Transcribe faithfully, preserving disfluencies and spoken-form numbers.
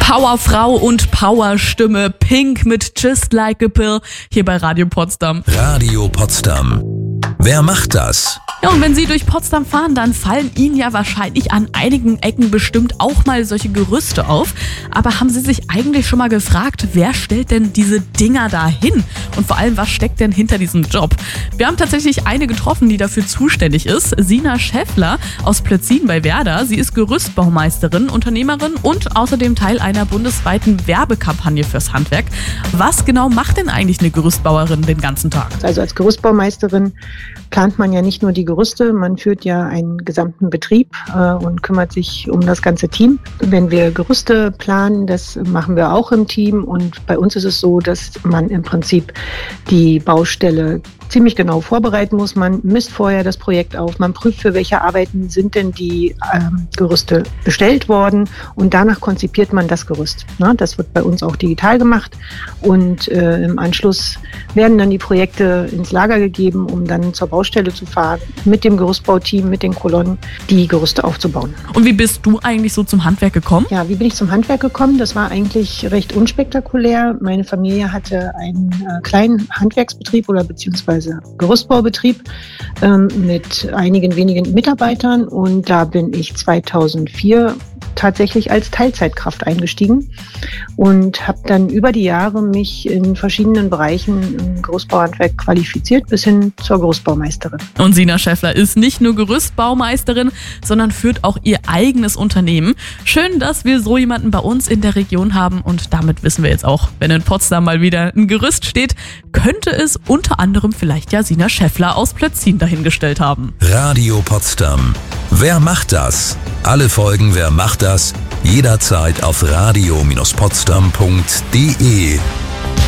Powerfrau und Powerstimme, Pink mit Just Like a Pill, hier bei Radio Potsdam. Radio Potsdam. Wer macht das? Ja, und wenn Sie durch Potsdam fahren, dann fallen Ihnen ja wahrscheinlich an einigen Ecken bestimmt auch mal solche Gerüste auf. Aber haben Sie sich eigentlich schon mal gefragt, wer stellt denn diese Dinger da hin? Und vor allem, was steckt denn hinter diesem Job? Wir haben tatsächlich eine getroffen, die dafür zuständig ist. Sina Schäffler aus Plötzin bei Werder. Sie ist Gerüstbaumeisterin, Unternehmerin und außerdem Teil einer bundesweiten Werbekampagne fürs Handwerk. Was genau macht denn eigentlich eine Gerüstbauerin den ganzen Tag? Also als Gerüstbaumeisterin plant man ja nicht nur die Gerüste, man führt ja einen gesamten Betrieb äh, und kümmert sich um das ganze Team. Wenn wir Gerüste planen, das machen wir auch im Team, und bei uns ist es so, dass man im Prinzip die Baustelle ziemlich genau vorbereiten muss. Man misst vorher das Projekt auf, man prüft, für welche Arbeiten sind denn die ähm, Gerüste bestellt worden, und danach konzipiert man das Gerüst. Na, das wird bei uns auch digital gemacht, und äh, im Anschluss werden dann die Projekte ins Lager gegeben, um dann zur Baustelle zu fahren, mit dem Gerüstbauteam, mit den Kolonnen, die Gerüste aufzubauen. Und wie bist du eigentlich so zum Handwerk gekommen? Ja, wie bin ich zum Handwerk gekommen? Das war eigentlich recht unspektakulär. Meine Familie hatte einen äh, kleinen Handwerksbetrieb oder beziehungsweise Gerüstbaubetrieb ähm, mit einigen wenigen Mitarbeitern, und da bin ich zweitausendvier tatsächlich als Teilzeitkraft eingestiegen und habe dann über die Jahre mich in verschiedenen Bereichen im Gerüstbauhandwerk qualifiziert bis hin zur Gerüstbaumeisterin. Und Sina Schäffler ist nicht nur Gerüstbaumeisterin, sondern führt auch ihr eigenes Unternehmen. Schön, dass wir so jemanden bei uns in der Region haben, und damit wissen wir jetzt auch, wenn in Potsdam mal wieder ein Gerüst steht, könnte es unter anderem vielleicht ja Sina Schäffler aus Plötzin dahingestellt haben. Radio Potsdam. Wer macht das? Alle Folgen Wer macht das? Jederzeit auf radio Bindestrich potsdam punkt de.